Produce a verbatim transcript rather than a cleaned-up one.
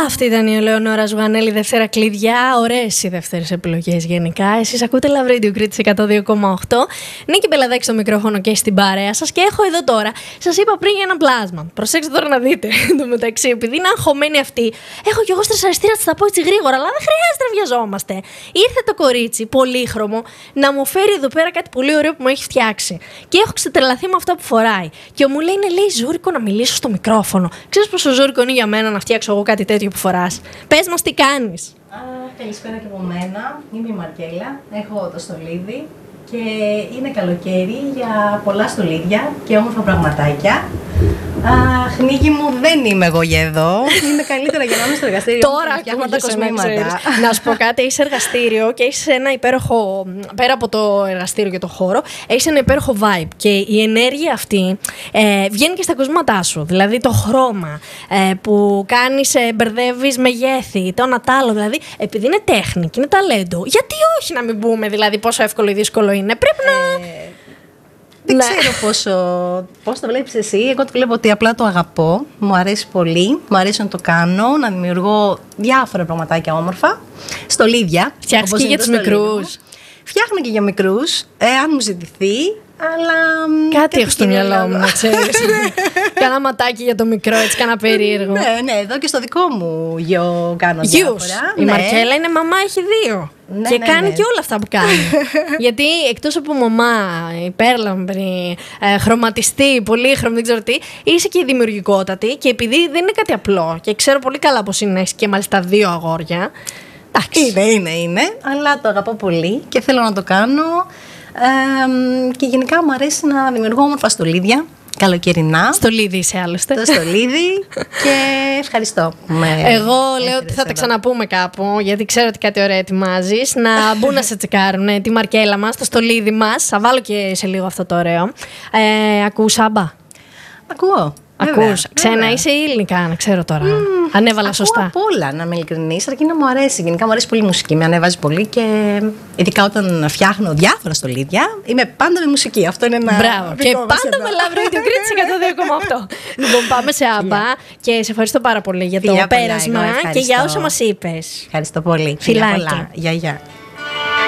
Αυτή ήταν η Ελεονόρα Ζουγανέλη, Δευτέρα κλειδιά. Ωραίες οι δεύτερες επιλογές γενικά. Εσείς ακούτε Love Radio Κρήτης εκατό δύο κόμμα οκτώ. Νίκη Μπελαδάκη στο μικρόφωνο και στην παρέα σας. Και έχω εδώ τώρα, σας είπα πριν για ένα πλάσμα. Προσέξτε τώρα να δείτε. Εν τω μεταξύ, επειδή είναι αγχωμένη αυτή, έχω κι εγώ στρεσαριστήρα, θα τα πω έτσι γρήγορα, αλλά δεν χρειάζεται να βιαζόμαστε. Ήρθε το κορίτσι, πολύχρωμο, να μου φέρει εδώ πέρα κάτι πολύ ωραίο που μου έχει φτιάξει. Και έχω ξετρελαθεί με αυτά που φοράει. Και μου λέει, είναι λέει ζούρικο να μιλήσω στο μικρόφωνο. Ξέρεις πόσο ζούρικο είναι για μένα να φτιάξω εγώ κάτι τέτοιο που φοράς? Πες μας τι κάνεις. Α, καλησπέρα και από μένα. Είμαι η Μαρκέλα. Έχω το στολίδι και είναι καλοκαίρι για πολλά στολίδια και όμορφα πραγματάκια. Αχ, Νίκη μου, δεν είμαι εγώ για εδώ. Είναι καλύτερα για να είμαι στο εργαστήριο. Τώρα φτιάχνω τα κοσμήματα. Να σου πω κάτι, είσαι εργαστήριο και είσαι ένα υπέροχο. Πέρα από το εργαστήριο και το χώρο, έχει ένα υπέροχο vibe. Και η ενέργεια αυτή ε, βγαίνει και στα κοσμήματά σου. Δηλαδή το χρώμα ε, που κάνει, ε, μπερδεύει μεγέθη, το ένα τ' άλλο. Δηλαδή, επειδή είναι τέχνη και είναι ταλέντο, γιατί όχι να μην πούμε δηλαδή πόσο εύκολο ή δύσκολο είναι. Πρέπει να. Ε, Δεν ναι. ξέρω πόσο, πώς το βλέπεις εσύ. Εγώ το βλέπω ότι απλά το αγαπώ. Μου αρέσει πολύ. Μου αρέσει να το κάνω. Να δημιουργώ διάφορα πραγματάκια όμορφα. Στολίδια. Φτιάχνεις και για τους μικρούς. Φτιάχνω και για μικρούς, ε, αν μου ζητηθεί. Αλλά. Κάτι έχω στο μυαλό μου, να ξέρεις. Κάνα ματάκι για το μικρό, έτσι, κάνα περίεργο. Ναι, ναι, εδώ και στο δικό μου γιο κάνω Γιους. διάφορα. Η ναι. Μαρκέλα είναι μαμά, έχει δύο. Ναι, και ναι, κάνει ναι. και όλα αυτά που κάνει. Γιατί εκτός από μαμά, υπέρλαμπρη, ε, χρωματιστή, πολύχρωμη, δεν ξέρω τι, είσαι και δημιουργικότατη. Και επειδή δεν είναι κάτι απλό, και ξέρω πολύ καλά πως είναι, έχεις και μάλιστα δύο αγόρια. Εντάξει. Είναι, είναι, είναι. Αλλά το αγαπώ πολύ και θέλω να το κάνω. Ε, και γενικά μου αρέσει να δημιουργώ όμορφα στολίδια. Καλοκαιρινά. Στολίδι είσαι άλλωστε. Το στολίδι και ευχαριστώ. Με Εγώ λέω ότι θα τα ξαναπούμε κάπου, γιατί ξέρω ότι κάτι ωραίο ετοιμάζεις. Να μπουν να σε τσεκάρουν τη Μαρκέλα μας, το στολίδι μας. Θα βάλω και σε λίγο αυτό το ωραίο. Ε, ακούς άμπα? Ακούω. Ακούς. Ξένα είσαι ή ελληνικά, να ξέρω τώρα. Mm, αν έβαλα σωστά. Ακούω απ' όλα, να είμαι ειλικρινής, αρκεί να μου αρέσει. Γενικά μου αρέσει πολύ η μουσική. Με ανεβάζει πολύ και ειδικά όταν φτιάχνω διάφορα στολίδια, είμαι πάντα με μουσική. Αυτό είναι ένα. Μπράβο. Και πάντα με Love Radio Κρήτης εκατό δύο κόμμα οκτώ. Λοιπόν, πάμε σε άμπα και σε ευχαριστώ πάρα πολύ για το Φιλιά πολλά, πέρασμα εγώ και για όσα μας είπες. Ευχαριστώ πολύ. Φιλάκια. Γεια, γεια.